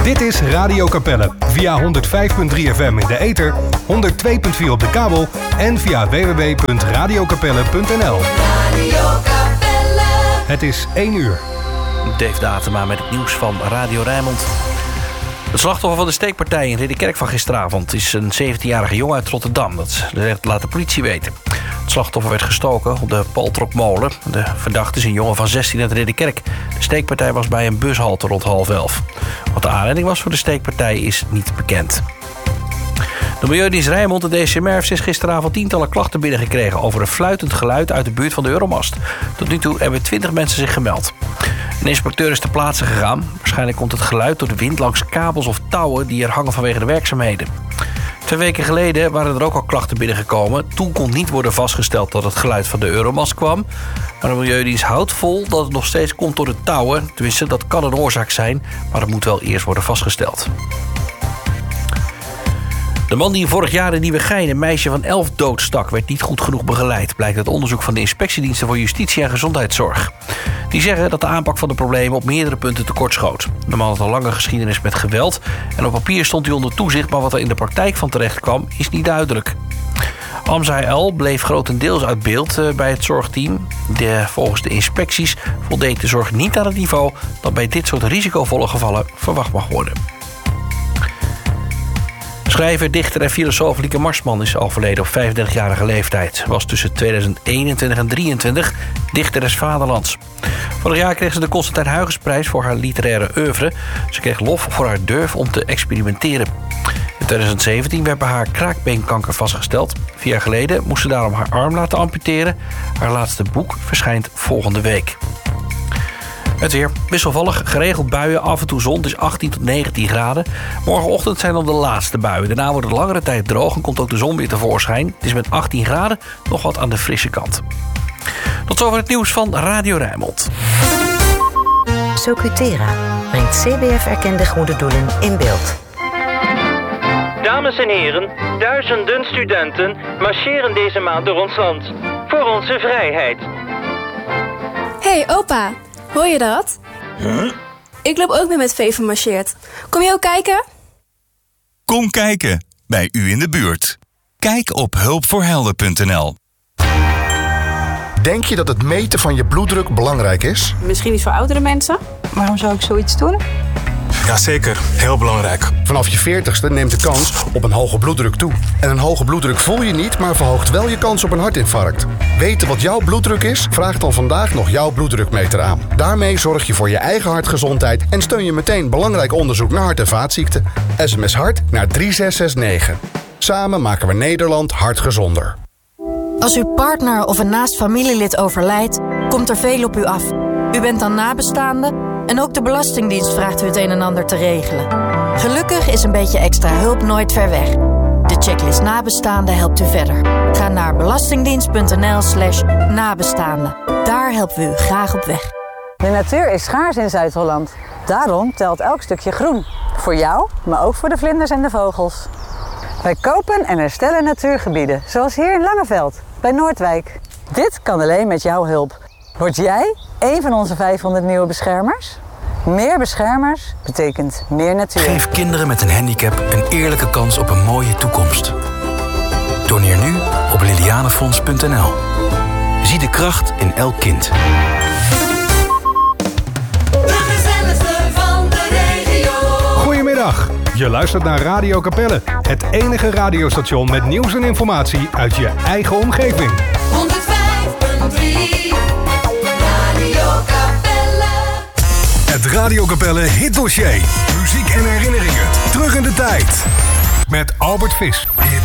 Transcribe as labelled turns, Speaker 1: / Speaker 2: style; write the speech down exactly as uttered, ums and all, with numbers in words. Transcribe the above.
Speaker 1: Dit is Radio Capelle via honderd vijf komma drie F M in de ether, honderd twee komma vier op de kabel en via w w w punt radiokapelle punt n l. Radio Capelle. Het is één uur.
Speaker 2: Dave Datema met het nieuws van Radio Rijnmond. Het slachtoffer van de steekpartij in Ridderkerk van gisteravond is een zeventienjarige jongen uit Rotterdam. Dat laat de politie weten. Het slachtoffer werd gestoken op de Paltrokmolen. De verdachte is een jongen van zestien uit Ridderkerk. De steekpartij was bij een bushalte rond half elf. Wat de aanleiding was voor de steekpartij is niet bekend. De Milieudienst Rijnmond en de D C M R heeft sinds gisteravond tientallen klachten binnengekregen over een fluitend geluid uit de buurt van de Euromast. Tot nu toe hebben twintig mensen zich gemeld. Een inspecteur is ter plaatse gegaan. Waarschijnlijk komt het geluid door de wind langs kabels of touwen die er hangen vanwege de werkzaamheden. Twee weken geleden waren er ook al klachten binnengekomen. Toen kon niet worden vastgesteld dat het geluid van de Euromast kwam. Maar de Milieudienst houdt vol dat het nog steeds komt door de touwen. Tenminste, dat kan een oorzaak zijn, maar dat moet wel eerst worden vastgesteld. De man die vorig jaar in Nieuwegein een meisje van elf doodstak werd niet goed genoeg begeleid, blijkt uit onderzoek van de Inspectiediensten voor Justitie en Gezondheidszorg. Die zeggen dat de aanpak van de problemen op meerdere punten tekortschoot. De man had al lange geschiedenis met geweld en op papier stond hij onder toezicht, maar wat er in de praktijk van terecht kwam is niet duidelijk. Amza L bleef grotendeels uit beeld bij het zorgteam. De, volgens de inspecties voldeed de zorg niet aan het niveau dat bij dit soort risicovolle gevallen verwacht mag worden. Schrijver, dichter en filosoof Lieke Marsman is overleden op vijfendertigjarige leeftijd. Was tussen tweeduizend eenentwintig en drieëntwintig dichteres vaderlands. Vorig jaar kreeg ze de Constantijn Huygensprijs voor haar literaire oeuvre. Ze kreeg lof voor haar durf om te experimenteren. In tweeduizend zeventien werd bij haar kraakbeenkanker vastgesteld. Vier jaar geleden moest ze daarom haar arm laten amputeren. Haar laatste boek verschijnt volgende week. Het weer wisselvallig, geregeld buien, af en toe zon. Het is achttien tot negentien graden. Morgenochtend zijn dan de laatste buien. Daarna wordt het langere tijd droog en komt ook de zon weer tevoorschijn. Het is met achttien graden nog wat aan de frisse kant. Tot zover het nieuws van Radio Rijnmond.
Speaker 3: Socutera brengt C B F-erkende goede doelen in beeld.
Speaker 4: Dames en heren, duizenden studenten marcheren deze maand door ons land. Voor onze vrijheid.
Speaker 5: Hey opa, hoor je dat?
Speaker 6: Huh?
Speaker 5: Ik loop ook weer met Veven marcheert. Kom je ook kijken?
Speaker 6: Kom kijken, bij u in de buurt. Kijk op hulp voor helden punt n l.
Speaker 7: Denk je dat het meten van je bloeddruk belangrijk is?
Speaker 8: Misschien niet voor oudere mensen. Waarom zou ik zoiets doen?
Speaker 9: Jazeker, heel belangrijk.
Speaker 7: Vanaf je veertigste neemt de kans op een hoge bloeddruk toe. En een hoge bloeddruk voel je niet, maar verhoogt wel je kans op een hartinfarct. Weten wat jouw bloeddruk is? Vraag dan vandaag nog jouw bloeddrukmeter aan. Daarmee zorg je voor je eigen hartgezondheid en steun je meteen belangrijk onderzoek naar hart- en vaatziekten. S M S hart naar drie zes zes negen. Samen maken we Nederland hartgezonder.
Speaker 10: Als uw partner of een naast familielid overlijdt, komt er veel op u af. U bent dan nabestaande en ook de Belastingdienst vraagt u het een en ander te regelen. Gelukkig is een beetje extra hulp nooit ver weg. De checklist nabestaande helpt u verder. Ga naar belastingdienst punt n l slash nabestaande. Daar helpen we u graag op weg.
Speaker 8: De natuur is schaars in Zuid-Holland. Daarom telt elk stukje groen. Voor jou, maar ook voor de vlinders en de vogels. Wij kopen en herstellen natuurgebieden, zoals hier in Langeveld, bij Noordwijk. Dit kan alleen met jouw hulp. Word jij een van onze vijfhonderd nieuwe beschermers? Meer beschermers betekent meer natuur.
Speaker 11: Geef kinderen met een handicap een eerlijke kans op een mooie toekomst. Doneer nu op lilianefonds punt n l. Zie de kracht in elk kind.
Speaker 1: Goedemiddag. Je luistert naar Radio Capelle, het enige radiostation met nieuws en informatie uit je eigen omgeving.
Speaker 12: honderd vijf komma drie Radio Capelle.
Speaker 1: Het Radio Capelle hitdossier. Muziek en herinneringen. Terug in de tijd. Met Albert Vis. Hit